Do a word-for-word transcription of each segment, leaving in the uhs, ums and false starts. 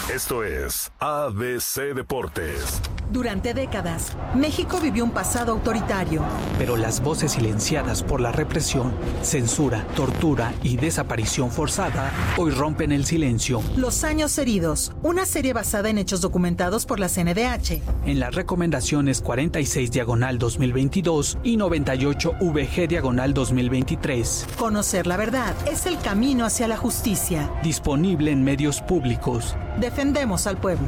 Esto es A B C Deportes. Durante décadas, México vivió un pasado autoritario. Pero las voces silenciadas por la represión, censura, tortura y desaparición forzada hoy rompen el silencio. Los años heridos, una serie basada en hechos documentados por la C N D H. En las recomendaciones cuarenta y seis diagonal dos mil veintidós y noventa y ocho V G diagonal dos mil veintitrés. Conocer la verdad es el camino hacia la justicia. Disponible en medios públicos. Defendemos al pueblo.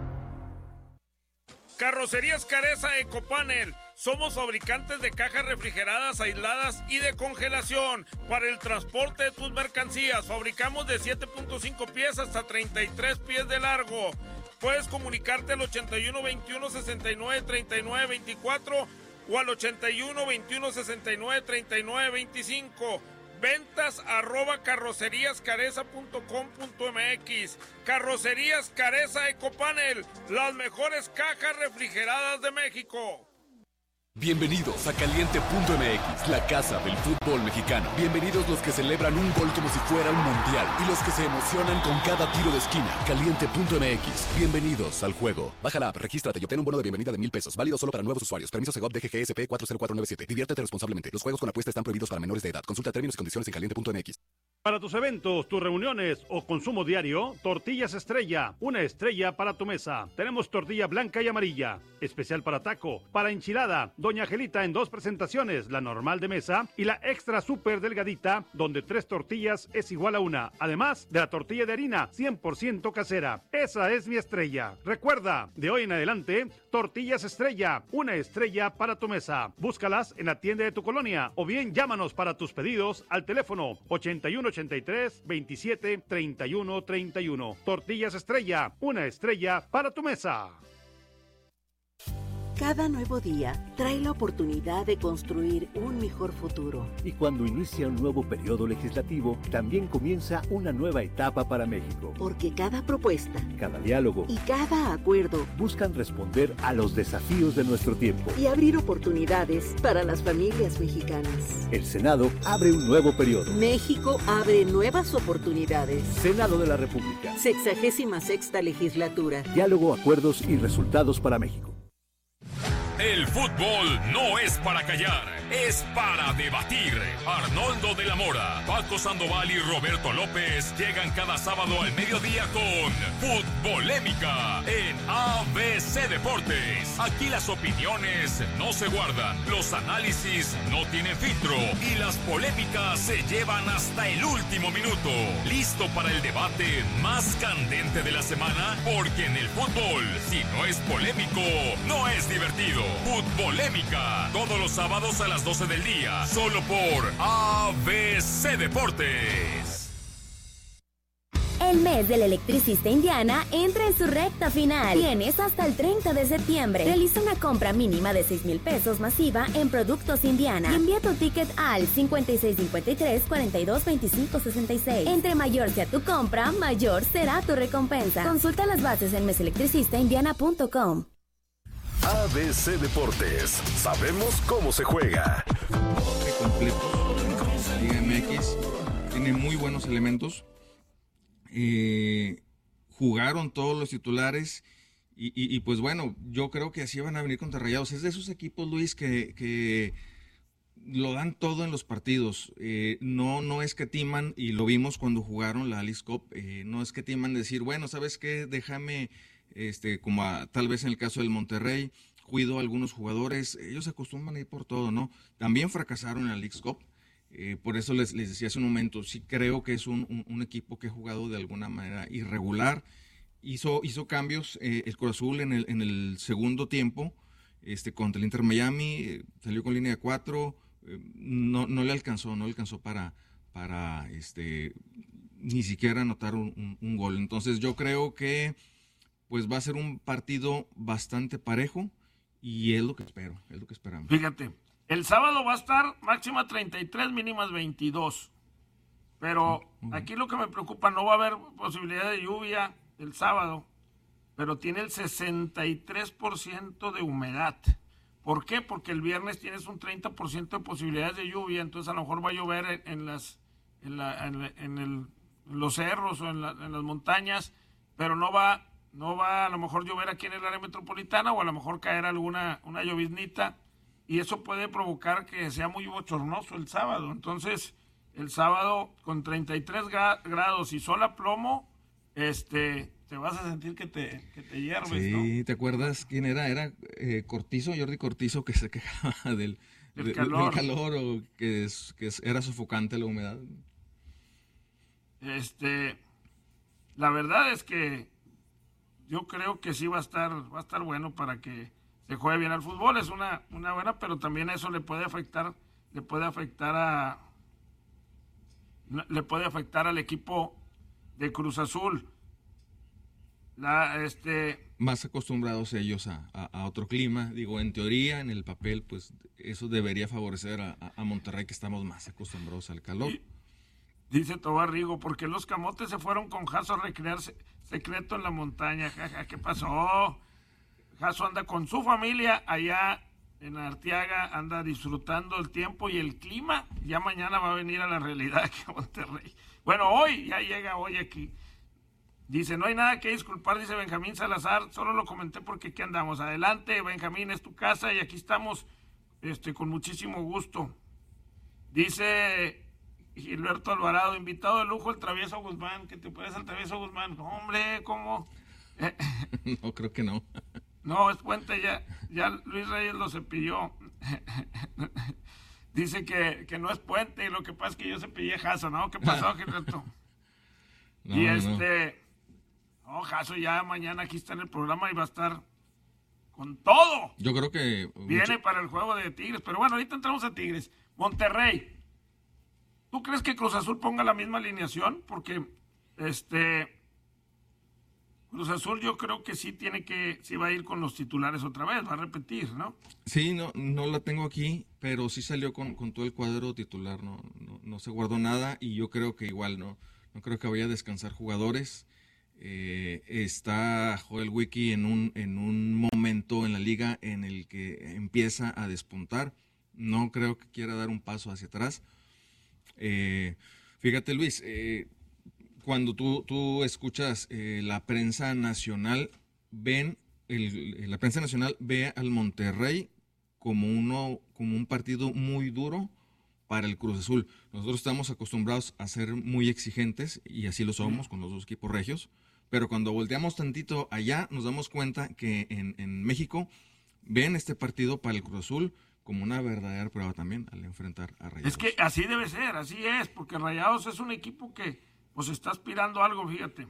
Carrocerías Careza Ecopanel. Somos fabricantes de cajas refrigeradas, aisladas y de congelación para el transporte de tus mercancías. Fabricamos de siete punto cinco pies hasta treinta y tres pies de largo. Puedes comunicarte al ochenta y uno veintiuno sesenta y nueve treinta y nueve veinticuatro o al ochenta y uno veintiuno sesenta y nueve treinta y nueve veinticinco. Ventas arroba carrocerías careza punto com punto m x. Carrocerías Careza Ecopanel, las mejores cajas refrigeradas de México. Bienvenidos a Caliente punto m x, la casa del fútbol mexicano. Bienvenidos los que celebran un gol como si fuera un mundial y los que se emocionan con cada tiro de esquina. Caliente punto m x, bienvenidos al juego. Baja la app, regístrate y obtén un bono de bienvenida de mil pesos, válido solo para nuevos usuarios. Permiso Segov D G G S P cuatro cero cuatro nueve siete. Diviértete responsablemente. Los juegos con apuesta están prohibidos para menores de edad. Consulta términos y condiciones en caliente punto m x. Para tus eventos, tus reuniones o consumo diario, Tortillas Estrella, una estrella para tu mesa. Tenemos tortilla blanca y amarilla, especial para taco, para enchilada, Doña Angelita en dos presentaciones, la normal de mesa y la extra súper delgadita, donde tres tortillas es igual a una, además de la tortilla de harina, cien por ciento casera. Esa es mi estrella. Recuerda, de hoy en adelante, Tortillas Estrella, una estrella para tu mesa. Búscalas en la tienda de tu colonia o bien llámanos para tus pedidos al teléfono ochenta y uno ochenta y tres veintisiete treinta y uno treinta y uno. Tortillas Estrella, una estrella para tu mesa. Cada nuevo día trae la oportunidad de construir un mejor futuro. Y cuando inicia un nuevo periodo legislativo, también comienza una nueva etapa para México. Porque cada propuesta, cada diálogo y cada acuerdo buscan responder a los desafíos de nuestro tiempo y abrir oportunidades para las familias mexicanas. El Senado abre un nuevo periodo. México abre nuevas oportunidades. Senado de la República. Sexagésima sexta legislatura. Diálogo, acuerdos y resultados para México. El fútbol no es para callar, es para debatir. Arnoldo de la Mora, Paco Sandoval y Roberto López llegan cada sábado al mediodía con Futbolémica en A B C Deportes. Aquí las opiniones no se guardan, los análisis no tienen filtro y las polémicas se llevan hasta el último minuto. ¿Listo para el debate más candente de la semana? Porque en el fútbol, si no es polémico, no es divertido. Futbolémica, todos los sábados a las doce del día, solo por A B C Deportes. El mes del electricista Indiana entra en su recta final. Tienes hasta el treinta de septiembre. Realiza una compra mínima de seis mil pesos masiva en productos Indiana. Y envía tu ticket al cincuenta y seis cincuenta y tres cuarenta y dos veinticinco sesenta y seis. Entre mayor sea tu compra, mayor será tu recompensa. Consulta las bases en mes electricista indiana punto com. A B C Deportes, sabemos cómo se juega. Muy completo. La Liga M X tiene muy buenos elementos. Eh, jugaron todos los titulares y, y, y pues bueno, yo creo que así van a venir contra Rayados. Es de esos equipos, Luis, que, que lo dan todo en los partidos. Eh, no, no escatiman, y lo vimos cuando jugaron la Alice Cup, eh, no escatiman decir, bueno, ¿sabes qué? Déjame... Este, como a, tal vez en el caso del Monterrey, cuido a algunos jugadores, ellos se acostumbran a ir por todo, ¿no? También fracasaron en la Leagues Cup, eh, por eso les, les decía hace un momento, sí creo que es un, un, un equipo que ha jugado de alguna manera irregular, hizo, hizo cambios, eh, el Cruz Azul en el, en el segundo tiempo, este, contra el Inter Miami, eh, salió con línea de cuatro, eh, no, no le alcanzó, no le alcanzó para, para este, ni siquiera anotar un, un, un gol, entonces yo creo que pues va a ser un partido bastante parejo y es lo que espero, es lo que esperamos. Fíjate, el sábado va a estar máxima treinta y tres, mínimas veintidós, pero uh-huh. Aquí lo que me preocupa, no va a haber posibilidad de lluvia el sábado, pero tiene el sesenta y tres por ciento de humedad. ¿Por qué? Porque el viernes tienes un treinta por ciento de posibilidades de lluvia, entonces a lo mejor va a llover en, en, las, en, la, en, la, en, el, en los cerros o en, la, en las montañas, pero no va, no va a lo mejor llover aquí en el área metropolitana, o a lo mejor caer alguna una lloviznita, y eso puede provocar que sea muy bochornoso el sábado. Entonces, el sábado con treinta y tres grados y sol a plomo, este, te vas a sentir que te, que te hierves, sí, ¿no? Sí, ¿te acuerdas quién era? Era eh, Cortizo, Jordi Cortizo, que se quejaba del, el de, calor. del calor, o que, es, que es, era sofocante la humedad. Este, la verdad es que yo creo que sí va a estar, va a estar bueno para que se juegue bien al fútbol. Es una, una buena, pero también eso le puede afectar, le puede afectar a, le puede afectar al equipo de Cruz Azul. La, este, más acostumbrados ellos a, a, a otro clima. Digo, en teoría, en el papel, pues eso debería favorecer a, a Monterrey, que estamos más acostumbrados al calor. Y, dice Tobar Rigo, porque los camotes se fueron con Jaso a recrearse secreto en la montaña. Jaja, ¿qué pasó? Jaso anda con su familia allá en Arteaga, anda disfrutando el tiempo y el clima. Ya mañana va a venir a la realidad aquí a Monterrey. Bueno, hoy, ya llega hoy aquí. Dice, no hay nada que disculpar, dice Benjamín Salazar, solo lo comenté porque aquí andamos. Adelante, Benjamín, es tu casa y aquí estamos este, con muchísimo gusto. Dice Gilberto Alvarado, invitado de lujo el Travieso Guzmán, que te parece el Travieso Guzmán. Hombre, ¿cómo? No, creo que no. No, es Puente, ya, ya Luis Reyes lo cepilló. Dice que, que no es Puente, y lo que pasa es que yo cepillé Jaso, ¿no? ¿Qué pasó, Gilberto? No, y este... No, Jaso ya mañana aquí está en el programa y va a estar con todo. Yo creo que... Viene mucho... para el juego de Tigres, pero bueno, ahorita entramos a Tigres. Monterrey, ¿tú crees que Cruz Azul ponga la misma alineación? Porque este Cruz Azul yo creo que sí tiene que, sí va a ir con los titulares otra vez, va a repetir, ¿no? Sí, no, no la tengo aquí, pero sí salió con, con todo el cuadro titular, no, no, no se guardó nada, y yo creo que igual no, no creo que vaya a descansar jugadores. Eh, está Joel Wiki en un, en un momento en la liga en el que empieza a despuntar. No creo que quiera dar un paso hacia atrás. Eh, fíjate, Luis, eh, cuando tú, tú escuchas eh, la prensa nacional, ven el, la prensa nacional ve al Monterrey como uno, como un partido muy duro para el Cruz Azul. Nosotros estamos acostumbrados a ser muy exigentes, y así lo somos con los dos equipos regios, pero cuando volteamos tantito allá, nos damos cuenta que en, en México ven este partido para el Cruz Azul como una verdadera prueba también al enfrentar a Rayados. Es que así debe ser, así es, porque Rayados es un equipo que pues está aspirando a algo, fíjate.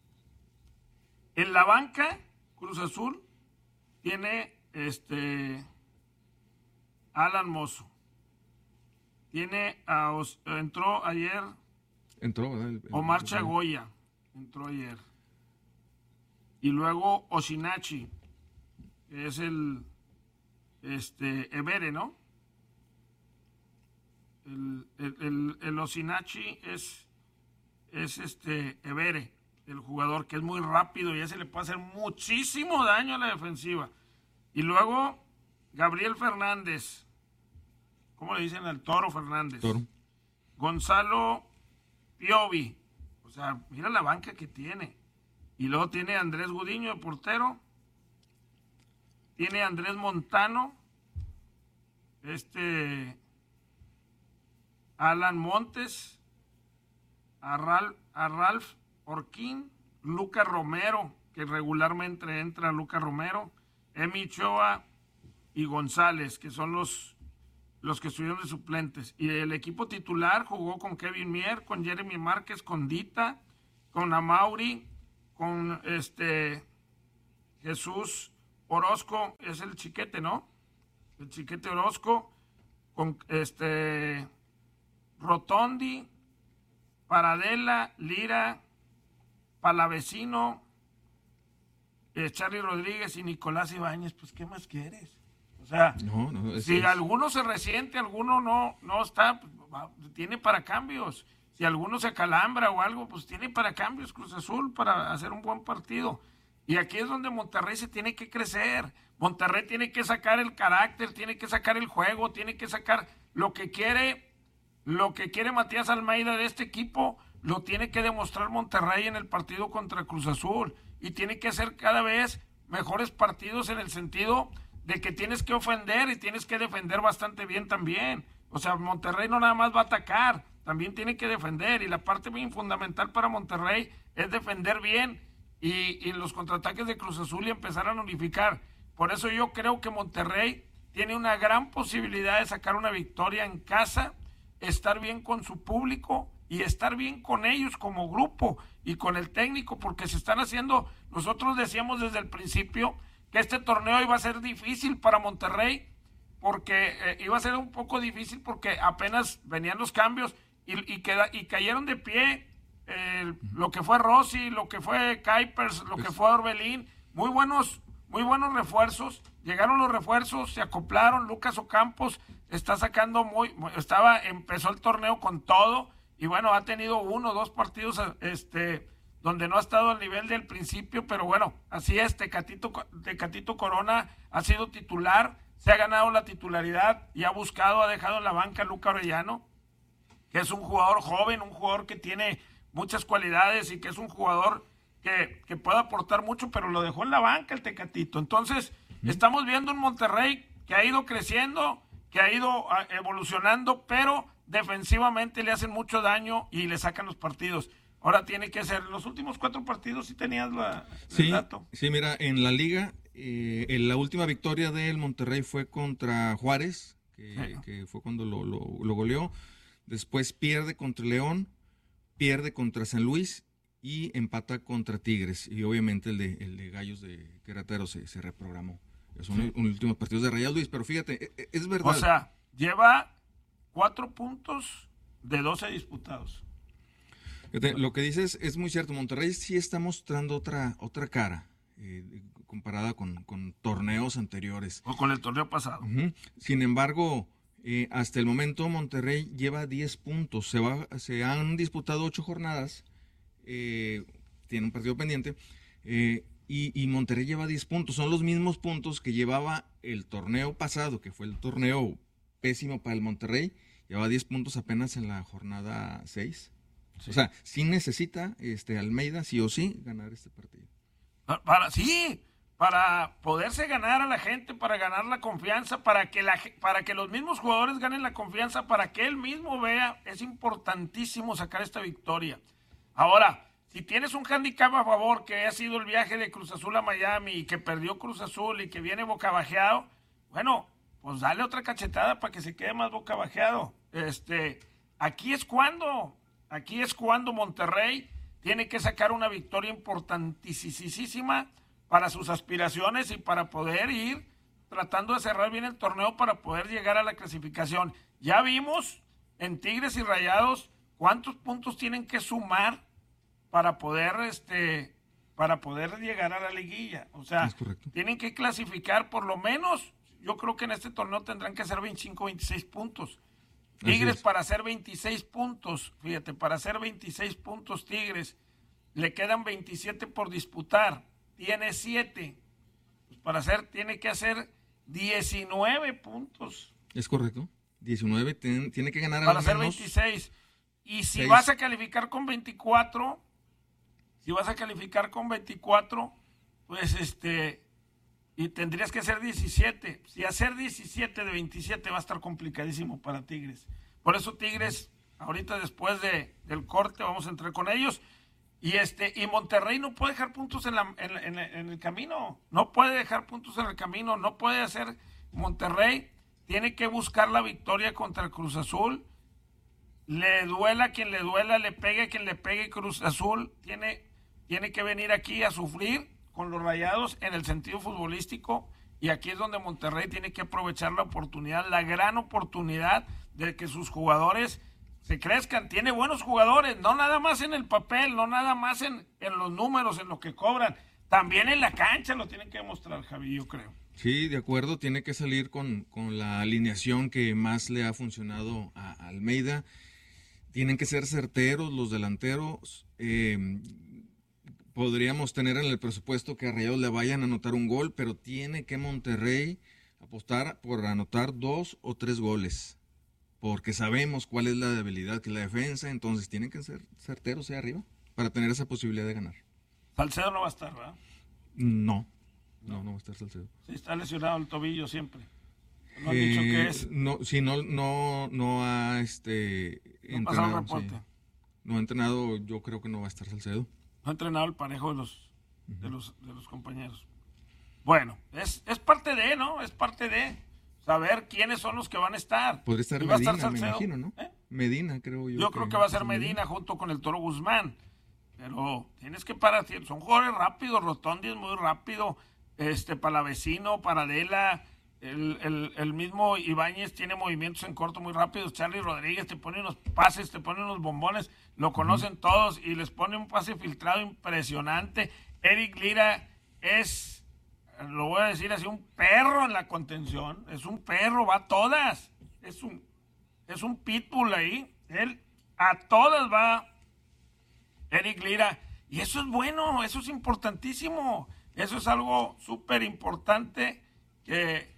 En la banca, Cruz Azul tiene este Alan Mozo. Tiene a, entró ayer entró ¿verdad? El, el, Omar Chagoya, entró ayer. Y luego Oshinachi, que es el este Evere, ¿no? El, el, el, el Oshinachi es, es este Evere, el jugador que es muy rápido y ese le puede hacer muchísimo daño a la defensiva. Y luego Gabriel Fernández, ¿cómo le dicen al Toro Fernández? Toro. Gonzalo Piovi, o sea, mira la banca que tiene. Y luego tiene Andrés Gudiño de portero, tiene Andrés Montano, este Alan Montes, a Ralph, a Ralph Orquín, Lucas Romero, que regularmente entra Lucas Romero, Emi Ochoa y González, que son los, los que estuvieron de suplentes. Y el equipo titular jugó con Kevin Mier, con Jeremy Márquez, con Dita, con Amauri, con este Jesús Orozco, es el Chiquete, ¿no? El Chiquete Orozco, con este Rotondi, Paradela, Lira, Palavecino, eh, Charly Rodríguez y Nicolás Ibáñez. Pues, ¿qué más quieres? O sea, no, no, es, si es... alguno se resiente, alguno no, no está, pues, tiene para cambios. Si alguno se acalambra o algo, pues tiene para cambios Cruz Azul para hacer un buen partido. Y aquí es donde Monterrey se tiene que crecer. Monterrey tiene que sacar el carácter, tiene que sacar el juego, tiene que sacar lo que quiere, lo que quiere Matías Almeida de este equipo, lo tiene que demostrar Monterrey en el partido contra Cruz Azul y tiene que hacer cada vez mejores partidos en el sentido de que tienes que ofender y tienes que defender bastante bien también. O sea, Monterrey no nada más va a atacar, también tiene que defender y la parte bien fundamental para Monterrey es defender bien y, y los contraataques de Cruz Azul y empezar a unificar. Por eso yo creo que Monterrey tiene una gran posibilidad de sacar una victoria en casa, estar bien con su público y estar bien con ellos como grupo y con el técnico, porque se están haciendo, nosotros decíamos desde el principio que este torneo iba a ser difícil para Monterrey, porque eh, iba a ser un poco difícil porque apenas venían los cambios y, y, queda, y cayeron de pie eh, lo que fue Rossi, lo que fue Kuipers, lo que fue Orbelín, muy buenos, muy buenos refuerzos, llegaron los refuerzos, se acoplaron, Lucas Ocampos está sacando muy, estaba, empezó el torneo con todo, y bueno, ha tenido uno o dos partidos este, donde no ha estado al nivel del principio, pero bueno, así es, Tecatito, Tecatito Corona ha sido titular, se ha ganado la titularidad y ha buscado, ha dejado en la banca a Luca Orellano, que es un jugador joven, un jugador que tiene muchas cualidades y que es un jugador que, que puede aportar mucho, pero lo dejó en la banca el Tecatito. Entonces, ¿Mm? estamos viendo un Monterrey que ha ido creciendo, que ha ido evolucionando, pero defensivamente le hacen mucho daño y le sacan los partidos. Ahora tiene que ser, los últimos cuatro partidos sí tenías la, sí, el dato. Sí, mira, en la liga, eh, en la última victoria del Monterrey fue contra Juárez, que, sí. que fue cuando lo, lo, lo goleó. Después pierde contra León, pierde contra San Luis y empata contra Tigres. Y obviamente el de, el de Gallos de Querétaro se, se reprogramó. Son sí. los últimos partidos de Rayados, Luis, pero fíjate, es, es verdad. O sea, lleva cuatro puntos de doce disputados. Fíjate, lo que dices es muy cierto. Monterrey sí está mostrando otra otra cara eh, comparada con, con torneos anteriores. O con el torneo pasado. Uh-huh. Sin embargo, eh, hasta el momento Monterrey lleva diez puntos. Se, va, se han disputado ocho jornadas. Eh, tiene un partido pendiente. Eh, y, y Monterrey lleva diez puntos. Son los mismos puntos que llevaba el torneo pasado, que fue el torneo pésimo para el Monterrey. Llevaba diez puntos apenas en la jornada seis. Sí. O sea, sí necesita este Almeida, sí o sí, ganar este partido. Para, sí, para poderse ganar a la gente, para ganar la confianza, para que, la, para que los mismos jugadores ganen la confianza, para que él mismo vea, es importantísimo sacar esta victoria. Ahora, si tienes un handicap a favor, que ha sido el viaje de Cruz Azul a Miami y que perdió Cruz Azul y que viene bocabajeado, bueno, pues dale otra cachetada para que se quede más bocabajeado. Este, aquí es cuando... Aquí es cuando Monterrey tiene que sacar una victoria importantísima para sus aspiraciones y para poder ir tratando de cerrar bien el torneo para poder llegar a la clasificación. Ya vimos en Tigres y Rayados cuántos puntos tienen que sumar para poder este para poder llegar a la liguilla. O sea, tienen que clasificar por lo menos, yo creo que en este torneo tendrán que hacer veinticinco, veintiséis puntos. Tigres para hacer veintiséis puntos, fíjate, para hacer veintiséis puntos Tigres, le quedan veintisiete por disputar, tiene siete, pues para hacer, tiene que hacer diecinueve puntos. Es correcto, diecinueve, ten, tiene que ganar para al hacer menos veintiséis, y si seis. vas a calificar con veinticuatro, si vas a calificar con veinticuatro, pues este... y tendrías que hacer diecisiete. Si hacer diecisiete de veintisiete va a estar complicadísimo para Tigres. Por eso Tigres, ahorita después de, del corte, vamos a entrar con ellos. Y este y Monterrey no puede dejar puntos en, la, en, en, en el camino. No puede dejar puntos en el camino. No puede hacer... Monterrey tiene que buscar la victoria contra Cruz Azul. Le duela a quien le duela, le pegue a quien le pegue. Cruz Azul tiene, tiene que venir aquí a sufrir con los Rayados en el sentido futbolístico, y aquí es donde Monterrey tiene que aprovechar la oportunidad, la gran oportunidad de que sus jugadores se crezcan. Tiene buenos jugadores, no nada más en el papel, no nada más en, en los números, en lo que cobran, también en la cancha lo tienen que demostrar, Javi, yo creo. Sí, de acuerdo, tiene que salir con, con la alineación que más le ha funcionado a Almeida. Tienen que ser certeros los delanteros. eh, Podríamos tener en el presupuesto que a Rayados le vayan a anotar un gol, pero tiene que Monterrey apostar por anotar dos o tres goles. porque sabemos cuál es la debilidad que es la defensa, entonces tienen que ser certeros ahí arriba para tener esa posibilidad de ganar. Salcedo no va a estar, ¿verdad? No, no, no va a estar Salcedo. Sí, está lesionado el tobillo siempre. ¿No han eh, dicho que es? No, sí, no, no, no ha este, no entrenado. Reporte. Sí. No ha entrenado, yo creo que no va a estar Salcedo. No ha entrenado el parejo de los, uh-huh. de los, de los compañeros. Bueno, es, es parte de, ¿no? Es parte de saber quiénes son los que van a estar. Podría estar Medina, a estar me imagino, ¿no? ¿Eh? Medina, creo yo. Yo creo que va a ser Medina junto con el Toro Guzmán. Pero tienes que parar, son jugadores rápidos, Rotondi es muy rápido, este Palavecino, Paradela, el, el, el mismo Ibáñez tiene movimientos en corto muy rápidos, Charly Rodríguez te pone unos pases, te pone unos bombones, lo conocen uh-huh. todos y les pone un pase filtrado impresionante. Eric Lira es, lo voy a decir así, un perro en la contención, es un perro, va a todas, es un, es un pitbull ahí, él a todas va Eric Lira, y eso es bueno, eso es importantísimo, eso es algo súper importante, que,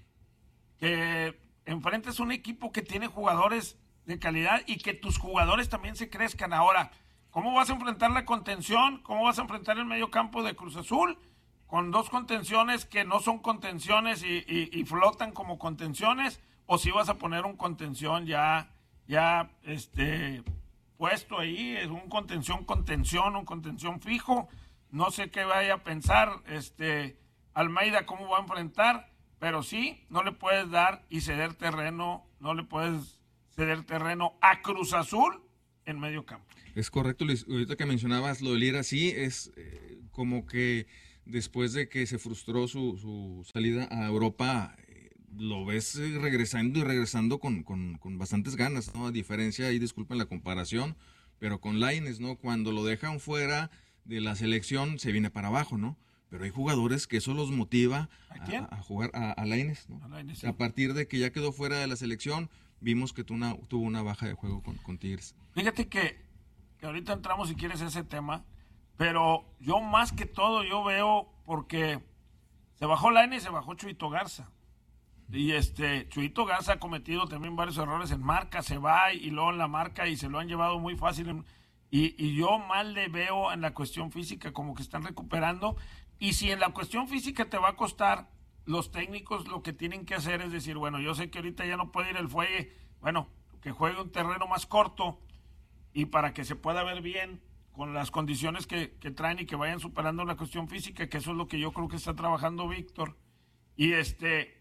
que enfrentes un equipo que tiene jugadores de calidad y que tus jugadores también se crezcan. Ahora, ¿cómo vas a enfrentar la contención? ¿Cómo vas a enfrentar el medio campo de Cruz Azul? Con dos contenciones que no son contenciones y, y, y flotan como contenciones, o si vas a poner un contención ya, ya, este... puesto ahí, es un contención, contención, un contención fijo, no sé qué vaya a pensar este Almeida, cómo va a enfrentar, pero sí, no le puedes dar y ceder terreno, no le puedes ceder terreno a Cruz Azul en medio campo. Es correcto, Luis, ahorita que mencionabas lo de Lira, sí, es eh, como que después de que se frustró su, su salida a Europa, eh, lo ves eh, regresando y regresando con, con, con bastantes ganas, ¿no? A diferencia, y disculpen la comparación, pero con Lainez, ¿no? Cuando lo dejan fuera de la selección, se viene para abajo, ¿no? Pero hay jugadores que eso los motiva ¿A, quién? a, a jugar a, a Lainez, ¿no? A Lainez, sí. A partir de que ya quedó fuera de la selección, vimos que tuvo una, tuvo una baja de juego con, con Tigres. Fíjate que, que ahorita entramos si quieres ese tema, pero yo más que todo yo veo porque se bajó Lainez y se bajó Chuyito Garza. Y este Chuyito Garza ha cometido también varios errores en marca, se va y luego en la marca y se lo han llevado muy fácil. En, y, y yo mal le veo en la cuestión física, como que están recuperando. Y si en la cuestión física te va a costar, los técnicos lo que tienen que hacer es decir, bueno, yo sé que ahorita ya no puede ir el fuelle, bueno, que juegue un terreno más corto y para que se pueda ver bien con las condiciones que, que traen y que vayan superando la cuestión física, que eso es lo que yo creo que está trabajando Víctor. Y este...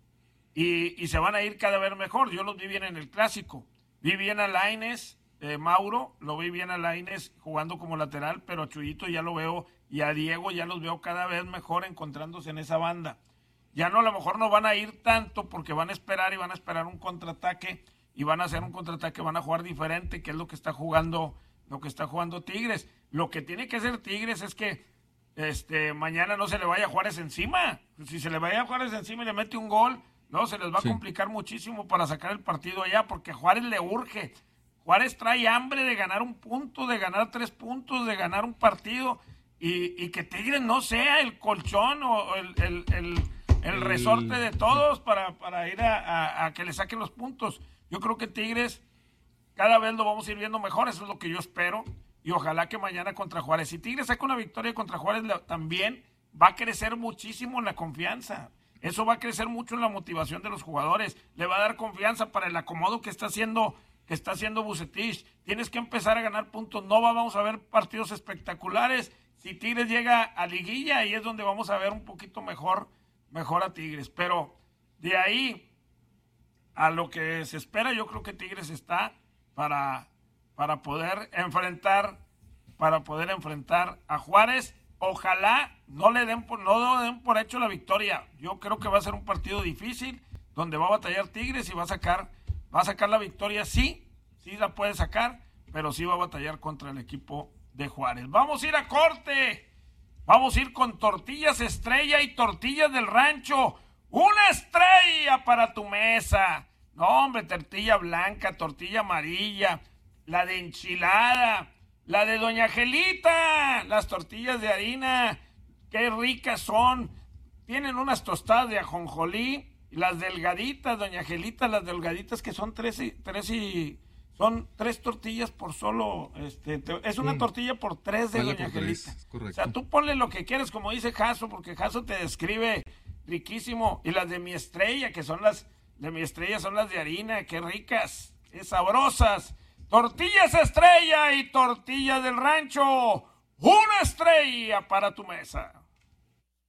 Y, y se van a ir cada vez mejor. Yo los vi bien en el Clásico. Vi bien a Lainez, eh, Mauro, lo vi bien a Lainez jugando como lateral, pero a Chuyito ya lo veo, y a Diego ya los veo cada vez mejor encontrándose en esa banda. Ya no, a lo mejor no van a ir tanto porque van a esperar y van a esperar un contraataque, y van a hacer un contraataque, van a jugar diferente, que es lo que está jugando, lo que está jugando Tigres. Lo que tiene que hacer Tigres es que este mañana no se le vaya a Juárez encima. Si se le vaya a Juárez encima y le mete un gol, no, se les va a sí. complicar muchísimo para sacar el partido allá, porque a Juárez le urge. Juárez trae hambre de ganar un punto, de ganar tres puntos, de ganar un partido, y, y que Tigres no sea el colchón o el, el, el, el resorte de todos para, para ir a, a, a que le saquen los puntos. Yo creo que Tigres cada vez lo vamos a ir viendo mejor, eso es lo que yo espero, y ojalá que mañana contra Juárez, si Tigres saca una victoria contra Juárez, también va a crecer muchísimo en la confianza. Eso va a crecer mucho en la motivación de los jugadores, le va a dar confianza para el acomodo que está haciendo, que está haciendo Vucetich. Tienes que empezar a ganar puntos, no vamos a ver partidos espectaculares. Si Tigres llega a liguilla, ahí es donde vamos a ver un poquito mejor, mejor a Tigres. Pero de ahí a lo que se espera, yo creo que Tigres está para, para poder enfrentar, para poder enfrentar a Juárez. Ojalá no le den por, no den por hecho la victoria. Yo creo que va a ser un partido difícil, donde va a batallar Tigres y va a sacar, va a sacar la victoria, sí, sí la puede sacar, pero sí va a batallar contra el equipo de Juárez. Vamos a ir a corte, vamos a ir con tortillas estrella y tortillas del rancho. Una estrella para tu mesa. No, hombre, tortilla blanca, tortilla amarilla, la de enchilada, la de Doña Angelita, las tortillas de harina, qué ricas son. Tienen unas tostadas de ajonjolí, las delgaditas, doña Angelita, las delgaditas que son tres y, tres y son tres tortillas por solo, este, te, es una mm. tortilla por tres de vale doña Angelita. O sea, tú ponle lo que quieres, como dice Jaso, porque Jaso te describe riquísimo. Y las de mi estrella, que son las de mi estrella, son las de harina, qué ricas, qué sabrosas. Tortillas Estrella y tortillas del rancho, una estrella para tu mesa.